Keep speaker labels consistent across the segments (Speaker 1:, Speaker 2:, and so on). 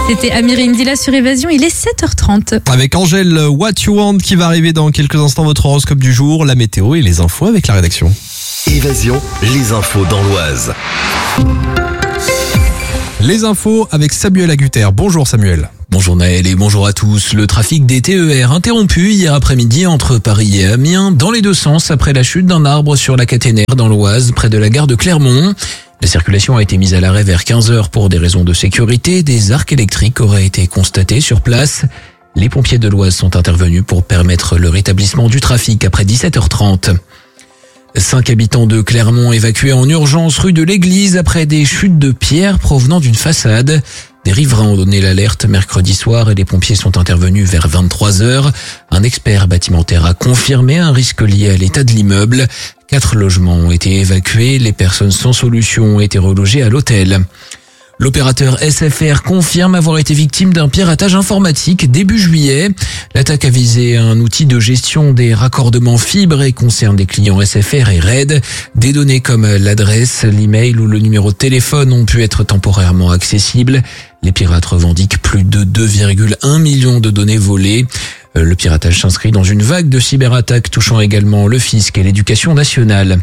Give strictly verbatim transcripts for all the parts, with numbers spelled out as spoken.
Speaker 1: C'était Amir Indila sur Évasion, il est sept heures trente.
Speaker 2: Avec Angèle What You Want qui va arriver dans quelques instants, votre horoscope du jour, la météo et les infos avec la rédaction.
Speaker 3: Évasion, les infos dans l'Oise.
Speaker 2: Les infos avec Samuel Agutter. Bonjour Samuel.
Speaker 4: Bonjour Naël et bonjour à tous. Le trafic des T E R interrompu hier après-midi entre Paris et Amiens dans les deux sens après la chute d'un arbre sur la caténaire dans l'Oise près de la gare de Clermont. La circulation a été mise à l'arrêt vers quinze heures pour des raisons de sécurité. Des arcs électriques auraient été constatés sur place. Les pompiers de l'Oise sont intervenus pour permettre le rétablissement du trafic après dix-sept heures trente. Cinq habitants de Clermont évacués en urgence rue de l'Église après des chutes de pierres provenant d'une façade. Des riverains ont donné l'alerte mercredi soir et les pompiers sont intervenus vers vingt-trois heures. Un expert bâtimentaire a confirmé un risque lié à l'état de l'immeuble. Quatre logements ont été évacués. Les personnes sans solution ont été relogées à l'hôtel. L'opérateur S F R confirme avoir été victime d'un piratage informatique début juillet. L'attaque a visé un outil de gestion des raccordements fibres et concerne des clients S F R et R E D. Des données comme l'adresse, l'email ou le numéro de téléphone ont pu être temporairement accessibles. Les pirates revendiquent plus de deux virgule un millions de données volées. Le piratage s'inscrit dans une vague de cyberattaques touchant également le fisc et l'éducation nationale.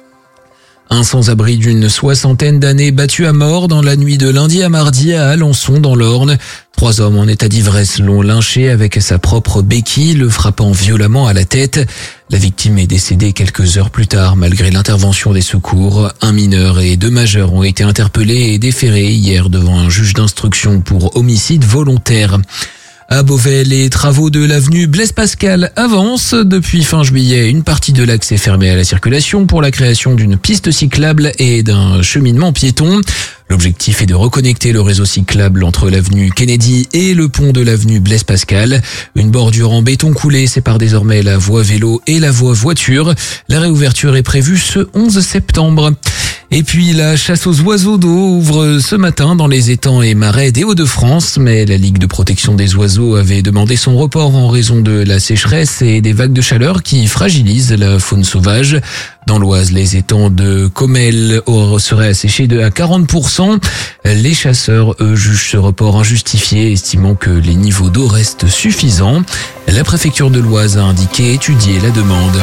Speaker 4: Un sans-abri d'une soixantaine d'années battu à mort dans la nuit de lundi à mardi à Alençon dans l'Orne. Trois hommes en état d'ivresse l'ont lynché avec sa propre béquille, le frappant violemment à la tête. La victime est décédée quelques heures plus tard malgré l'intervention des secours. Un mineur et deux majeurs ont été interpellés et déférés hier devant un juge d'instruction pour homicide volontaire. À Beauvais, les travaux de l'avenue Blaise Pascal avancent. Depuis fin juillet, une partie de l'axe est fermée à la circulation pour la création d'une piste cyclable et d'un cheminement piéton. L'objectif est de reconnecter le réseau cyclable entre l'avenue Kennedy et le pont de l'avenue Blaise Pascal. Une bordure en béton coulé sépare désormais la voie vélo et la voie voiture. La réouverture est prévue ce onze septembre. Et puis la chasse aux oiseaux d'eau ouvre ce matin dans les étangs et marais des Hauts-de-France, mais la Ligue de protection des oiseaux avait demandé son report en raison de la sécheresse et des vagues de chaleur qui fragilisent la faune sauvage. Dans l'Oise, les étangs de Comelles seraient asséchés de à quarante pour cent. Les chasseurs, eux, jugent ce report injustifié, estimant que les niveaux d'eau restent suffisants. La préfecture de l'Oise a indiqué étudier la demande.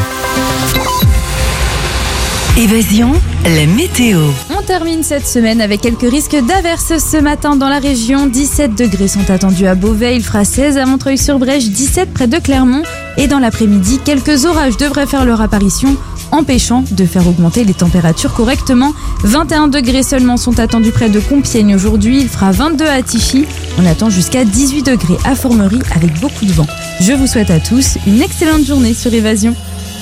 Speaker 5: Évasion, la météo.
Speaker 1: On termine cette semaine avec quelques risques d'averses ce matin dans la région. dix-sept degrés sont attendus à Beauvais, il fera seize à Montreuil-sur-Brèche, dix-sept près de Clermont. Et dans l'après-midi, quelques orages devraient faire leur apparition, empêchant de faire augmenter les températures correctement. vingt et un degrés seulement sont attendus près de Compiègne aujourd'hui, il fera vingt-deux à Tichy. On attend jusqu'à dix-huit degrés à Formerie avec beaucoup de vent. Je vous souhaite à tous une excellente journée sur Évasion.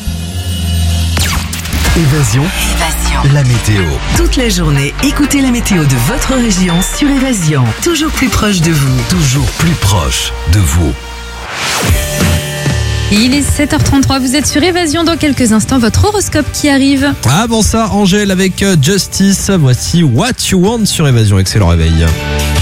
Speaker 3: Évasion,
Speaker 5: Évasion.
Speaker 3: la météo.
Speaker 5: Toute la journée, écoutez la météo de votre région sur Évasion. Toujours plus proche de vous.
Speaker 3: Toujours plus proche de vous.
Speaker 1: Il est sept heures trente-trois, vous êtes sur Évasion. Dans quelques instants, votre horoscope qui arrive.
Speaker 2: Avant ça, Angèle avec Justice. Voici What You Want sur Évasion. Excellent réveil.